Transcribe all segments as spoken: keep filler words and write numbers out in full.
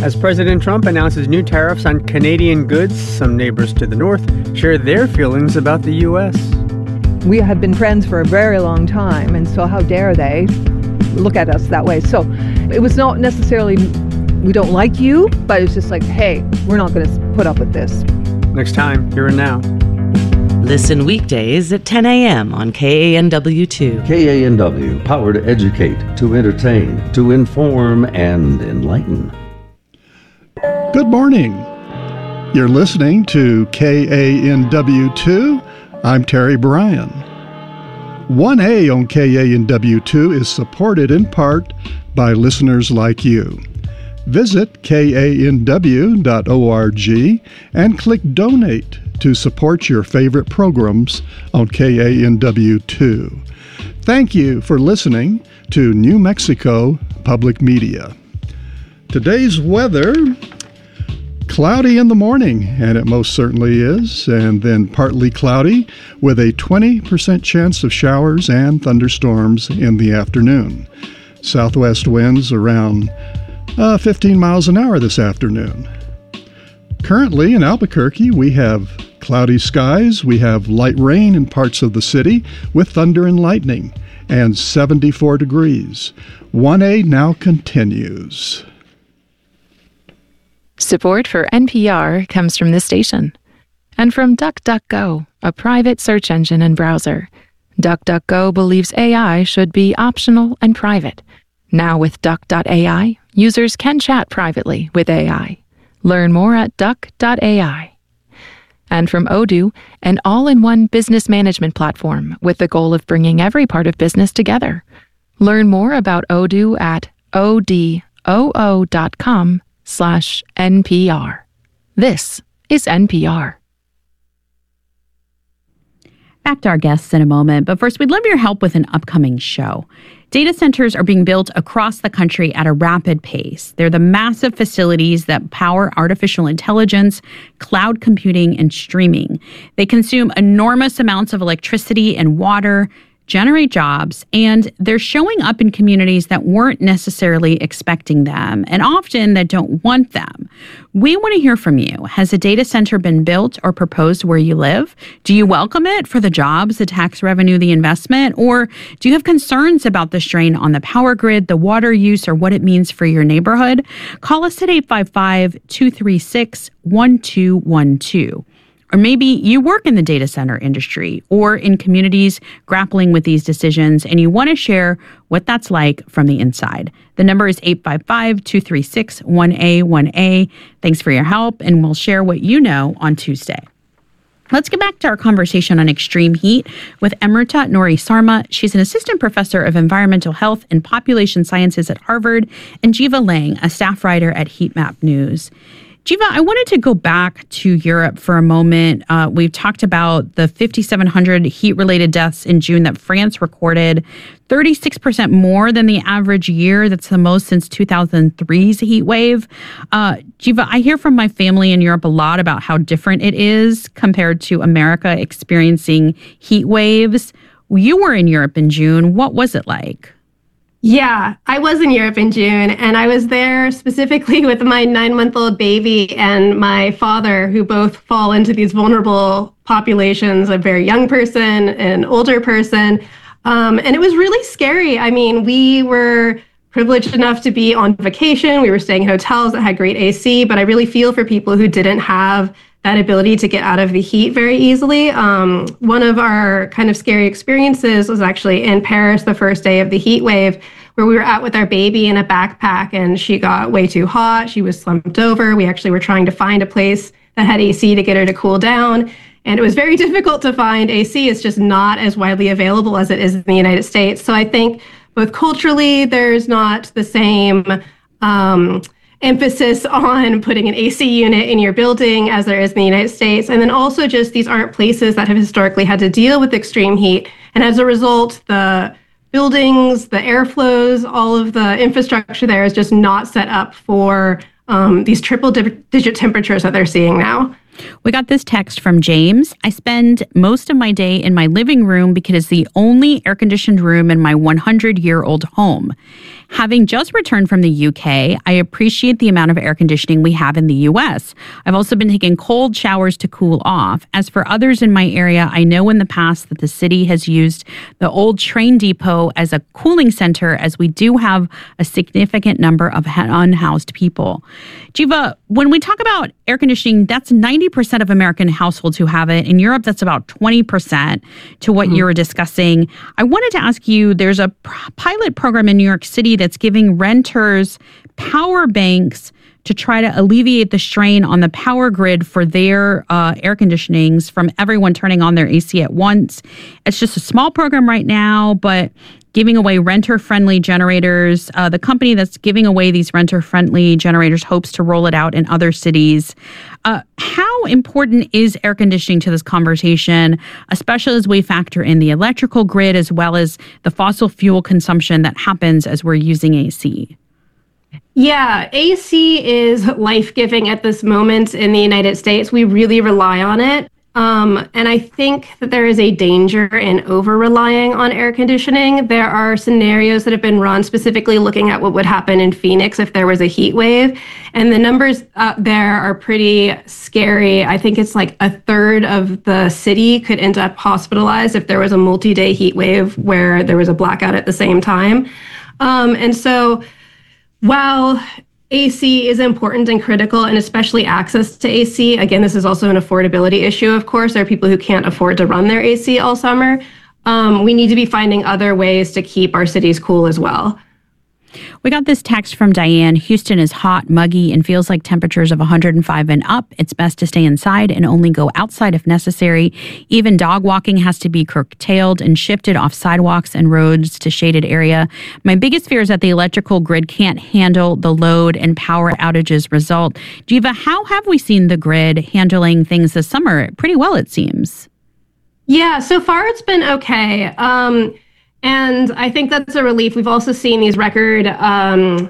As President Trump announces new tariffs on Canadian goods, some neighbors to the north share their feelings about the U S. We have been friends for a very long time, and so how dare they look at us that way? So it was not necessarily, we don't like you, but it's just like, hey, we're not going to put up with this. Next time, Here and Now. Listen weekdays at ten a.m. on K A N W two. K A N W, power to educate, to entertain, to inform, and enlighten. Good morning. You're listening to K A N W two. I'm Terry Bryan. one A on K A N W two is supported in part by listeners like you. Visit K A N W dot org and click Donate to support your favorite programs on K A N W two. Thank you for listening to New Mexico Public Media. Today's weather: cloudy in the morning, and it most certainly is, and then partly cloudy with a twenty percent chance of showers and thunderstorms in the afternoon. Southwest winds around uh, fifteen miles an hour this afternoon. Currently in Albuquerque, we have cloudy skies. We have light rain in parts of the city with thunder and lightning, and seventy-four degrees. one A now continues. Support for N P R comes from this station and from DuckDuckGo, a private search engine and browser. DuckDuckGo believes A I should be optional and private. Now with Duck dot A I, users can chat privately with A I. Learn more at Duck dot A I. And from Odoo, an all-in-one business management platform with the goal of bringing every part of business together. Learn more about Odoo at odoo dot com slash N P R. This is N P R. Back to our guests in a moment, but first, we'd love your help with an upcoming show. Data centers are being built across the country at a rapid pace. They're the massive facilities that power artificial intelligence, cloud computing, and streaming. They consume enormous amounts of electricity and water, generate jobs, and they're showing up in communities that weren't necessarily expecting them, and often that don't want them. We want to hear from you. Has a data center been built or proposed where you live? Do you welcome it for the jobs, the tax revenue, the investment? Or do you have concerns about the strain on the power grid, the water use, or what it means for your neighborhood? Call us at eight five five, two three six, one two one two. Or maybe you work in the data center industry or in communities grappling with these decisions, and you want to share what that's like from the inside. The number is eight five five, two three six, one A one A. Thanks for your help, and we'll share what you know on Tuesday. Let's get back to our conversation on extreme heat with Amrita Nori Sarma. She's an assistant professor of environmental health and population sciences at Harvard, and Jiva Lang, a staff writer at Heatmap News. Jiva, I wanted to go back to Europe for a moment. Uh, we've talked about the five thousand seven hundred heat-related deaths in June that France recorded, thirty-six percent more than the average year. That's the most since two thousand three's heat wave. Uh, Jiva, I hear from my family in Europe a lot about how different it is compared to America experiencing heat waves. You were in Europe in June. What was it like? Yeah, I was in Europe in June, and I was there specifically with my nine-month-old baby and my father, who both fall into these vulnerable populations, a very young person and an older person. Um, and it was really scary. I mean, we were privileged enough to be on vacation. We were staying in hotels that had great A C, but I really feel for people who didn't have that ability to get out of the heat very easily. Um, one of our kind of scary experiences was actually in Paris the first day of the heat wave, where we were out with our baby in a backpack and she got way too hot. She was slumped over. We actually were trying to find a place that had A C to get her to cool down. And it was very difficult to find A C. It's just not as widely available as it is in the United States. So I think both culturally, there's not the same um, emphasis on putting an A C unit in your building as there is in the United States. And then also just these aren't places that have historically had to deal with extreme heat. And as a result, the buildings, the airflows, all of the infrastructure there is just not set up for um, these triple digit temperatures that they're seeing now. We got this text from James. I spend most of my day in my living room because it's the only air-conditioned room in my one hundred-year-old home. Having just returned from the U K, I appreciate the amount of air conditioning we have in the U S. I've also been taking cold showers to cool off. As for others in my area, I know in the past that the city has used the old train depot as a cooling center, as we do have a significant number of unhoused people. Jiva, when we talk about air conditioning, that's ninety percent of American households who have it. In Europe, that's about twenty percent to what mm-hmm. you were discussing. I wanted to ask you, there's a pilot program in New York City that's giving renters power banks to try to alleviate the strain on the power grid for their uh, air conditionings from everyone turning on their A C at once. It's just a small program right now, but giving away renter-friendly generators. Uh, the company that's giving away these renter-friendly generators hopes to roll it out in other cities. Uh, how important is air conditioning to this conversation, especially as we factor in the electrical grid as well as the fossil fuel consumption that happens as we're using A C? Yeah, A C is life-giving at this moment in the United States. We really rely on it. Um, and I think that there is a danger in over-relying on air conditioning. There are scenarios that have been run specifically looking at what would happen in Phoenix if there was a heat wave. And the numbers out there are pretty scary. I think it's like a third of the city could end up hospitalized if there was a multi-day heat wave where there was a blackout at the same time. Um, and so while A C is important and critical, and especially access to A C. Again, this is also an affordability issue, of course. There are people who can't afford to run their A C all summer. Um, we need to be finding other ways to keep our cities cool as well. We got this text from Diane. Houston is hot, muggy, and feels like temperatures of one hundred five and up. It's best to stay inside and only go outside if necessary. Even dog walking has to be curtailed and shifted off sidewalks and roads to shaded area. My biggest fear is that the electrical grid can't handle the load and power outages result. Jiva, how have we seen the grid handling things this summer? Pretty well, it seems. Yeah, so far it's been okay. Um, And I think that's a relief. We've also seen these record um,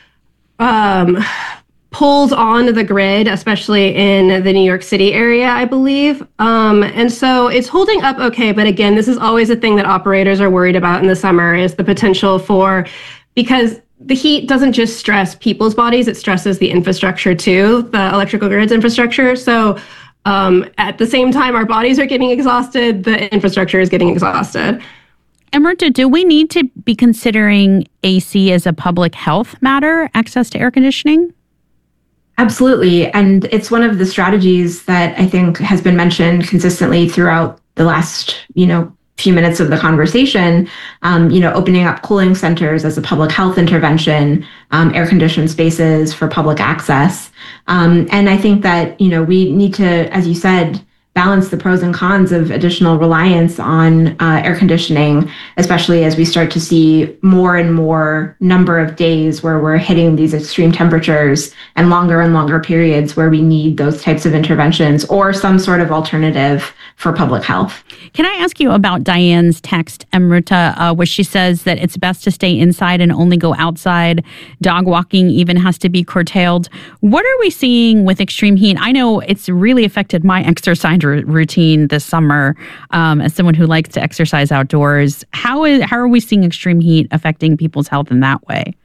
um, pulls on the grid, especially in the New York City area, I believe. Um, and so it's holding up okay. But again, this is always a thing that operators are worried about in the summer, is the potential for, because the heat doesn't just stress people's bodies, it stresses the infrastructure too, the electrical grid's infrastructure. So um, at the same time, our bodies are getting exhausted, the infrastructure is getting exhausted. Amrita, do we need to be considering A C as a public health matter, access to air conditioning? Absolutely. And it's one of the strategies that I think has been mentioned consistently throughout the last, you know, few minutes of the conversation, um, you know, opening up cooling centers as a public health intervention, um, air-conditioned spaces for public access. Um, and I think that, you know, we need to, as you said, balance the pros and cons of additional reliance on uh, air conditioning, especially as we start to see more and more number of days where we're hitting these extreme temperatures and longer and longer periods where we need those types of interventions or some sort of alternative for public health. Can I ask you about Diane's text, Amrita, uh, where she says that it's best to stay inside and only go outside. Dog walking even has to be curtailed. What are we seeing with extreme heat? I know it's really affected my exercise r- routine this summer um, as someone who likes to exercise outdoors. How is how are we seeing extreme heat affecting people's health in that way?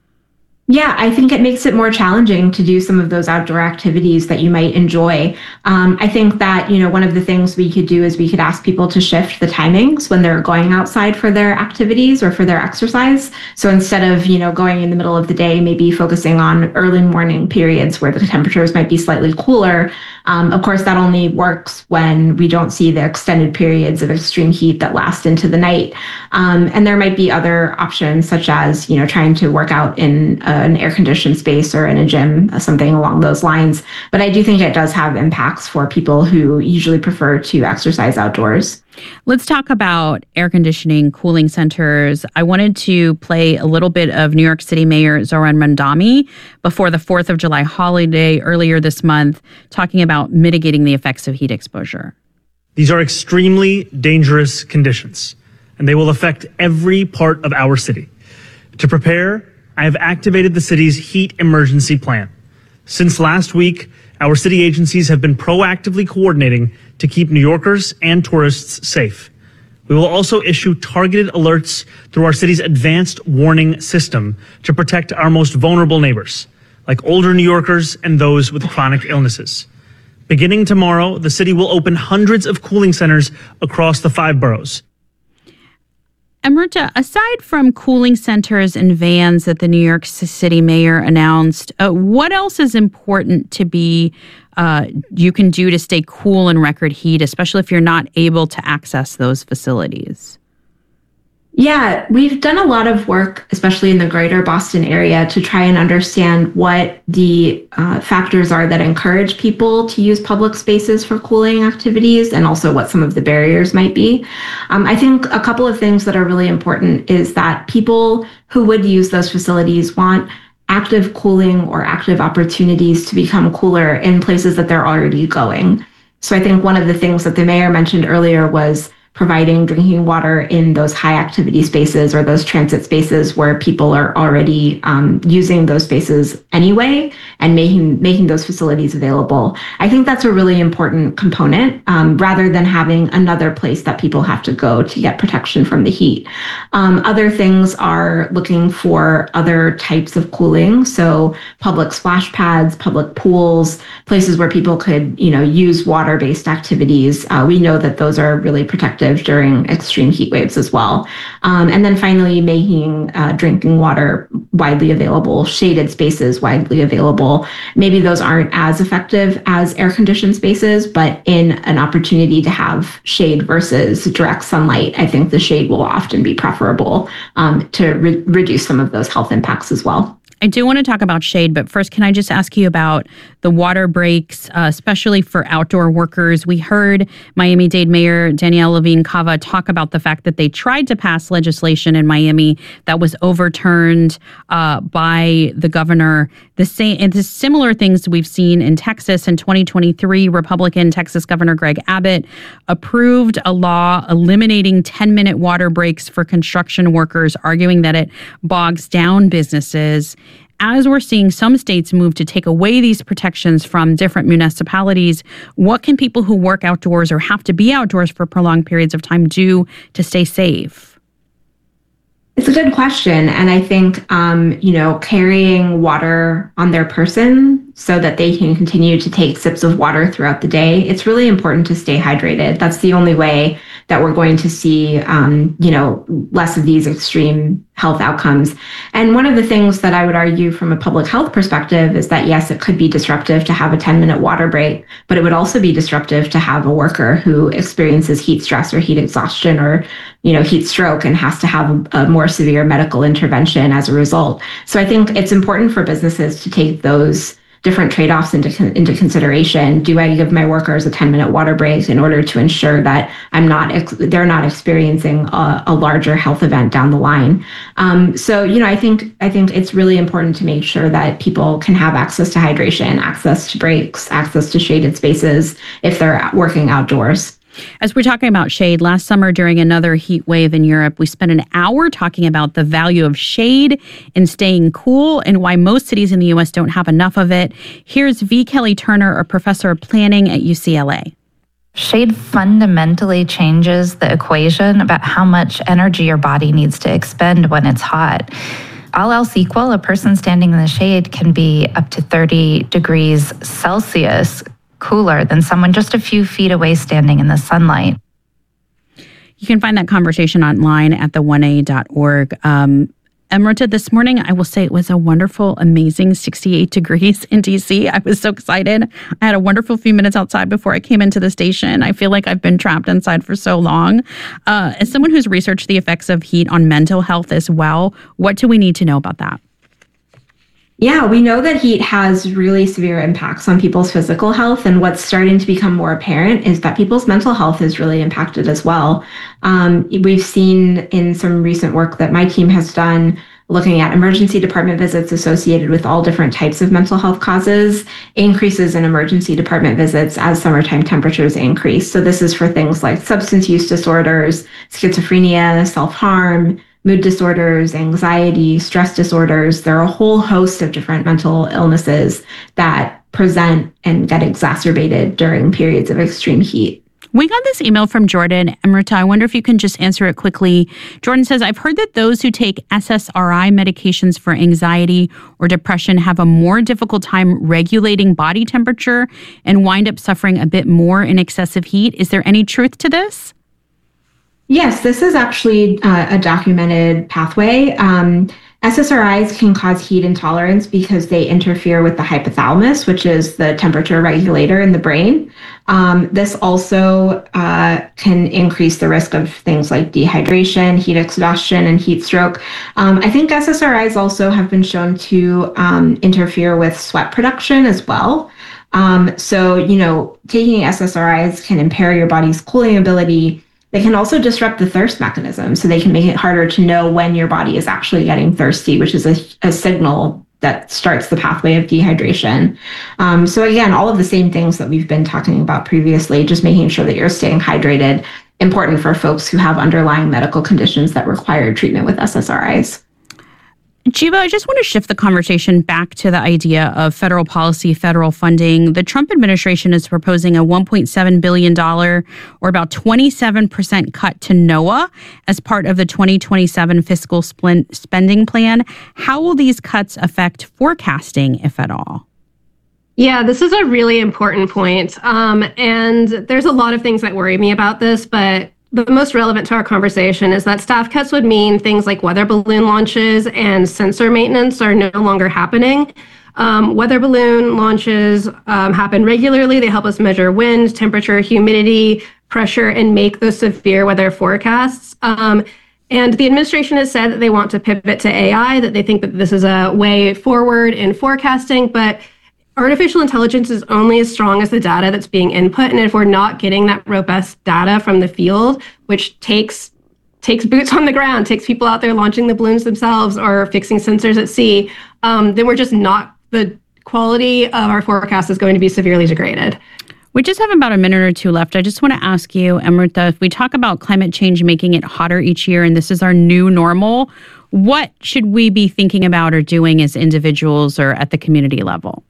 Yeah, I think it makes it more challenging to do some of those outdoor activities that you might enjoy. Um, I think that, you know, one of the things we could do is we could ask people to shift the timings when they're going outside for their activities or for their exercise. So instead of, you know, going in the middle of the day, maybe focusing on early morning periods where the temperatures might be slightly cooler. Um, of course, that only works when we don't see the extended periods of extreme heat that last into the night. Um, and there might be other options, such as, you know, trying to work out in a an air-conditioned space or in a gym, something along those lines. But I do think it does have impacts for people who usually prefer to exercise outdoors. Let's talk about air conditioning, cooling centers. I wanted to play a little bit of New York City Mayor Zohran Mamdani before the fourth of July holiday earlier this month, talking about mitigating the effects of heat exposure. These are extremely dangerous conditions, and they will affect every part of our city. To prepare, I have activated the city's heat emergency plan. Since last week, our city agencies have been proactively coordinating to keep New Yorkers and tourists safe. We will also issue targeted alerts through our city's advanced warning system to protect our most vulnerable neighbors, like older New Yorkers and those with chronic illnesses. Beginning tomorrow, the city will open hundreds of cooling centers across the five boroughs. Amrita, aside from cooling centers and vans that the New York City mayor announced, uh, what else is important to be uh, you can do to stay cool in record heat, especially if you're not able to access those facilities? Yeah, we've done a lot of work, especially in the greater Boston area, to try and understand what the uh, factors are that encourage people to use public spaces for cooling activities, and also what some of the barriers might be. Um, I think a couple of things that are really important is that people who would use those facilities want active cooling or active opportunities to become cooler in places that they're already going. So I think one of the things that the mayor mentioned earlier was providing drinking water in those high activity spaces or those transit spaces where people are already um, using those spaces anyway, and making making those facilities available. I think that's a really important component, um, rather than having another place that people have to go to get protection from the heat. Um, other things are looking for other types of cooling, so public splash pads, public pools, places where people could, you know, use water-based activities. Uh, we know that those are really protective during extreme heat waves as well. Um, and then finally, making uh, drinking water widely available, shaded spaces widely available. Maybe those aren't as effective as air-conditioned spaces, but in an opportunity to have shade versus direct sunlight, I think the shade will often be preferable um, to re- reduce some of those health impacts as well. I do want to talk about shade, but first, can I just ask you about the water breaks, uh, especially for outdoor workers? We heard Miami-Dade Mayor Danielle Levine Cava talk about the fact that they tried to pass legislation in Miami that was overturned uh, by the governor. The same and the similar things we've seen in Texas in twenty twenty-three. Republican Texas Governor Greg Abbott approved a law eliminating ten-minute water breaks for construction workers, arguing that it bogs down businesses. As we're seeing some states move to take away these protections from different municipalities, what can people who work outdoors or have to be outdoors for prolonged periods of time do to stay safe? It's a good question. And I think, um, you know, carrying water on their person so that they can continue to take sips of water throughout the day. It's really important to stay hydrated. That's the only way that we're going to see, um, you know, less of these extreme health outcomes. And one of the things that I would argue from a public health perspective is that, yes, it could be disruptive to have a ten minute water break, but it would also be disruptive to have a worker who experiences heat stress or heat exhaustion or, you know, heat stroke and has to have a, a more severe medical intervention as a result. So I think it's important for businesses to take those different trade-offs into into consideration. Do I give my workers a ten minute water break in order to ensure that I'm not ex- they're not experiencing a, a larger health event down the line? Um, so, you know, I think I think it's really important to make sure that people can have access to hydration, access to breaks, access to shaded spaces if they're working outdoors. As we're talking about shade, last summer during another heat wave in Europe, we spent an hour talking about the value of shade in staying cool and why most cities in the U S don't have enough of it. Here's V. Kelly Turner, a professor of planning at U C L A. Shade fundamentally changes the equation about how much energy your body needs to expend when it's hot. All else equal, a person standing in the shade can be up to thirty degrees Celsius cooler than someone just a few feet away standing in the sunlight. You can find that conversation online at the one a dot org. Um, Amrita, this morning, I will say it was a wonderful, amazing sixty-eight degrees in D C. I was so excited. I had a wonderful few minutes outside before I came into the station. I feel like I've been trapped inside for so long. Uh, as someone who's researched the effects of heat on mental health as well, what do we need to know about that? Yeah, we know that heat has really severe impacts on people's physical health. And what's starting to become more apparent is that people's mental health is really impacted as well. Um, we've seen in some recent work that my team has done looking at emergency department visits associated with all different types of mental health causes, increases in emergency department visits as summertime temperatures increase. So this is for things like substance use disorders, schizophrenia, self-harm, mood disorders, anxiety, stress disorders. There are a whole host of different mental illnesses that present and get exacerbated during periods of extreme heat. We got this email from Jordan. Amrita, I wonder if you can just answer it quickly. Jordan says, I've heard that those who take S S R I medications for anxiety or depression have a more difficult time regulating body temperature and wind up suffering a bit more in excessive heat. Is there any truth to this? Yes, this is actually uh, a documented pathway. Um, S S R Is can cause heat intolerance because they interfere with the hypothalamus, which is the temperature regulator in the brain. Um, this also uh, can increase the risk of things like dehydration, heat exhaustion, and heat stroke. Um, I think S S R Is also have been shown to um, interfere with sweat production as well. Um, so, you know, taking S S R Is can impair your body's cooling ability. They can also disrupt the thirst mechanism, so they can make it harder to know when your body is actually getting thirsty, which is a, a signal that starts the pathway of dehydration. Um, so again, all of the same things that we've been talking about previously, just making sure that you're staying hydrated, important for folks who have underlying medical conditions that require treatment with S S R Is. Jiva, I just want to shift the conversation back to the idea of federal policy, federal funding. The Trump administration is proposing a one point seven billion dollars or about twenty-seven percent cut to NOAA as part of the twenty twenty-seven fiscal spending plan. How will these cuts affect forecasting, if at all? Yeah, this is a really important point. Um, and there's a lot of things that worry me about this, but the most relevant to our conversation is that staff cuts would mean things like weather balloon launches and sensor maintenance are no longer happening. Um, weather balloon launches um, happen regularly. They help us measure wind, temperature, humidity, pressure, and make those severe weather forecasts. Um, and the administration has said that they want to pivot to A I, that they think that this is a way forward in forecasting, but artificial intelligence is only as strong as the data that's being input. And if we're not getting that robust data from the field, which takes takes boots on the ground, takes people out there launching the balloons themselves or fixing sensors at sea, um, then we're just not, the quality of our forecast is going to be severely degraded. We just have about a minute or two left. I just want to ask you, Amrita, if we talk about climate change making it hotter each year and this is our new normal, what should we be thinking about or doing as individuals or at the community level?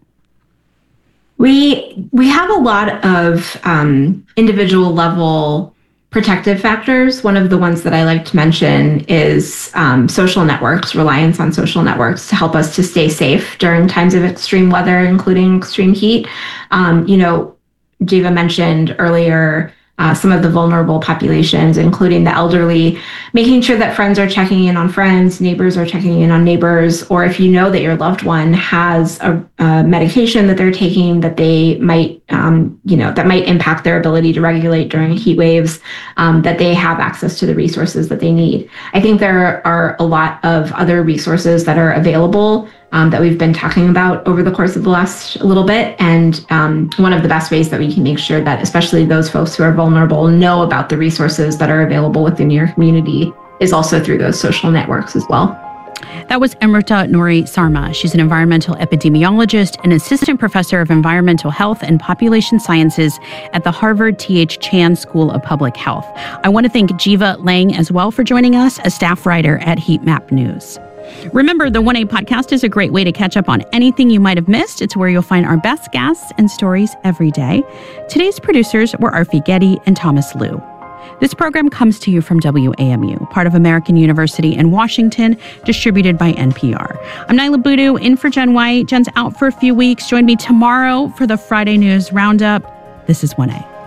We we have a lot of um, individual level protective factors. One of the ones that I like to mention is um, social networks, reliance on social networks to help us to stay safe during times of extreme weather, including extreme heat. Um, you know, Jiva mentioned earlier uh, some of the vulnerable populations, including the elderly, making sure that friends are checking in on friends, neighbors are checking in on neighbors, or if you know that your loved one has a, a medication that they're taking that they might, um, you know, that might impact their ability to regulate during heat waves, um, that they have access to the resources that they need. I think there are a lot of other resources that are available Um, that we've been talking about over the course of the last little bit. And um, one of the best ways that we can make sure that especially those folks who are vulnerable know about the resources that are available within your community is also through those social networks as well. That was Amrita Nouri Sarma. She's an environmental epidemiologist and assistant professor of environmental health and population sciences at the Harvard T H Chan School of Public Health. I want to thank Jiva Lang as well for joining us, a staff writer at Heat Map News. Remember, the one A podcast is a great way to catch up on anything you might have missed. It's where you'll find our best guests and stories every day. Today's producers were Arfi Getty and Thomas Liu. This program comes to you from W A M U, part of American University in Washington, distributed by N P R. I'm Nyla Boodoo, in for Jen White. Jen's out for a few weeks. Join me tomorrow for the Friday News Roundup. This is one A.